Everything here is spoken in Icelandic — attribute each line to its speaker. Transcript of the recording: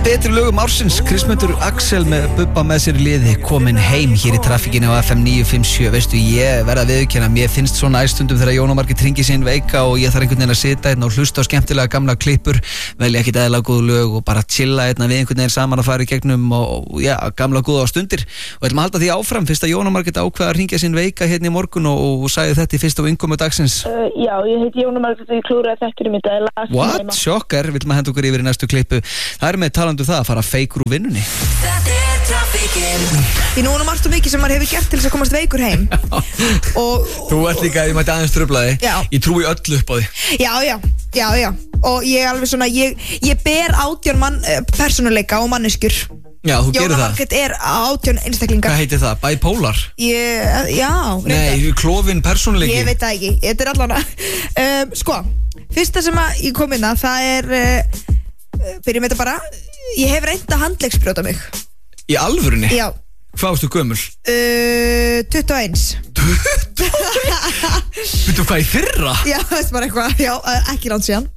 Speaker 1: betri lögum ársins. Kristmundur Axel með Bubba með sér í liði kominn heim hér í traffíkinu á FM 957. Veistu, ég verða að viðurkenna, mér finnst svona æstundum þegar Jón og Margrét hringi sín veika og ég þarf einhvern veginn að sita og hlusta á skemmtilega gamla klippur, velja ekkert eðlilega góð lög og bara chilla við einhvern veginn saman að fara í gegnum og já, gamla góða stundir. Og ætlum að halda því áfram fyrst að Jón og Margrét ákveða að hringja sín veika hérna í morgun og sagði þetta í fyrsta og innkomu dagsins.
Speaker 2: Já, ég heiti Jón og Margrét og ég klúraði þættinum í dag.
Speaker 1: What? Sjokkar, viljum að henda okkur yfir í næstu klippu. Það með talandu það að fara feikur úr vinnunni.
Speaker 3: Því nú er margt og mikið sem maður hefur gert til þess að komast veikur heim. Og
Speaker 1: þú ert líka, ég mætti aðeins trufla þig. Ég trúi öllu upp á því.
Speaker 3: Já. Og ég alveg svona, ég ber 18 mann persónuleika og manneskjur.
Speaker 1: Já, þú gerir það.
Speaker 3: Jóna Margrét er 18 einstaklingar.
Speaker 1: Hvað heitir það? Bipolar?
Speaker 3: Já.
Speaker 1: Nei, klofin persónuleiki.
Speaker 3: Ég veit það ekki, þetta er allan sko, fyrsta sem að ég kom inn að það er byrjum þetta bara. Ég hef reynt að handleggsbrjóta mig.
Speaker 1: Í alvörunni?
Speaker 3: Já.
Speaker 1: Hvað varstu gömul?
Speaker 3: 21.
Speaker 1: Veitu hvað í fyrra?
Speaker 3: Já, það er bara eitthvað, já, ekki langt síðan.